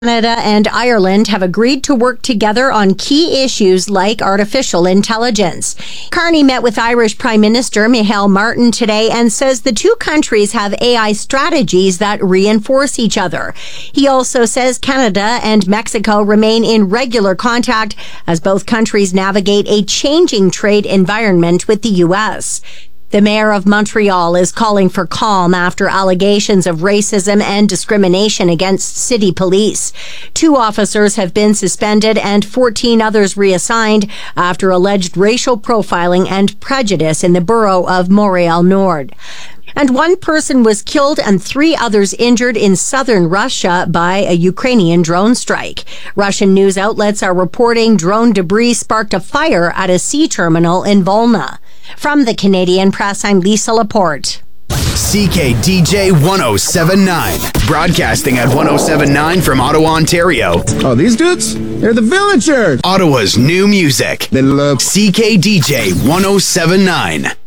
Canada and Ireland have agreed to work together on key issues like artificial intelligence. Carney met with Irish Prime Minister Micheál Martin today and says the two countries have AI strategies that reinforce each other. He also says Canada and Mexico remain in regular contact as both countries navigate a changing trade environment with the U.S. The mayor of Montreal is calling for calm after allegations of racism and discrimination against city police. 2 officers have been suspended and 14 others reassigned after alleged racial profiling and prejudice in the borough of Montreal-Nord. And 1 person was killed and 3 others injured in southern Russia by a Ukrainian drone strike. Russian news outlets are reporting drone debris sparked a fire at a sea terminal in Volna. From the Canadian Press, I'm Lisa Laporte. CKDJ 1079, broadcasting at 1079 from Ottawa, Ontario. Oh, these dudes? They're the Villagers. Ottawa's new music. They love CKDJ 1079.